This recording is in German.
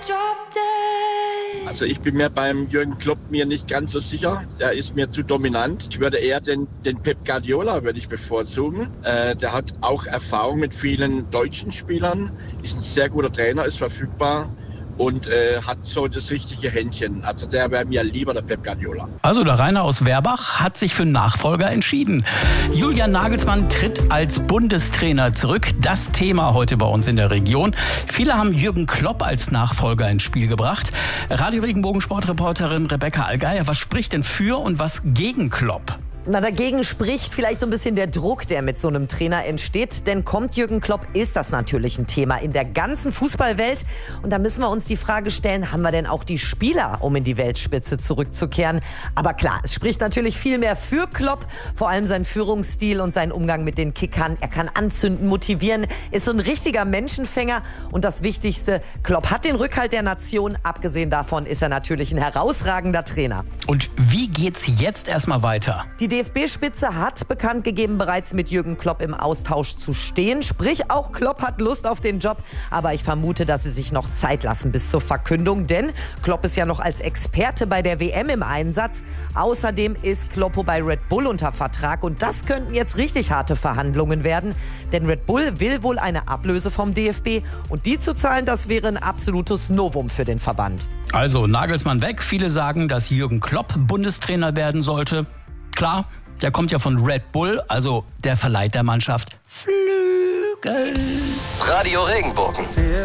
Also ich bin mir beim Jürgen Klopp mir nicht ganz so sicher. Der ist mir zu dominant. Ich würde eher den Pep Guardiola würde ich bevorzugen. Der hat auch Erfahrung mit vielen deutschen Spielern, ist ein sehr guter Trainer, ist verfügbar und hat so das richtige Händchen. Also der wäre mir lieber der Pep Guardiola. Also der Rainer aus Werbach hat sich für einen Nachfolger entschieden. Julian Nagelsmann tritt als Bundestrainer zurück. Das Thema heute bei uns in der Region. Viele haben Jürgen Klopp als Nachfolger ins Spiel gebracht. Radio Regenbogen Sportreporterin Rebecca Allgeier, was spricht denn für und was gegen Klopp? Na, dagegen spricht vielleicht so ein bisschen der Druck, der mit so einem Trainer entsteht. Denn kommt Jürgen Klopp, ist das natürlich ein Thema in der ganzen Fußballwelt. Und da müssen wir uns die Frage stellen, haben wir denn auch die Spieler, um in die Weltspitze zurückzukehren? Aber klar, es spricht natürlich viel mehr für Klopp. Vor allem sein Führungsstil und sein Umgang mit den Kickern. Er kann anzünden, motivieren, ist so ein richtiger Menschenfänger. Und das Wichtigste, Klopp hat den Rückhalt der Nation. Abgesehen davon ist er natürlich ein herausragender Trainer. Und wie geht's jetzt erstmal weiter? Die DFB-Spitze hat bekannt gegeben, bereits mit Jürgen Klopp im Austausch zu stehen. Sprich, auch Klopp hat Lust auf den Job. Aber ich vermute, dass sie sich noch Zeit lassen bis zur Verkündung. Denn Klopp ist ja noch als Experte bei der WM im Einsatz. Außerdem ist Kloppo bei Red Bull unter Vertrag. Und das könnten jetzt richtig harte Verhandlungen werden. Denn Red Bull will wohl eine Ablöse vom DFB. Und die zu zahlen, das wäre ein absolutes Novum für den Verband. Also Nagelsmann weg. Viele sagen, dass Jürgen Klopp Bundestrainer werden sollte. Klar, der kommt ja von Red Bull, also der verleiht der Mannschaft Flügel. Radio Regenbogen.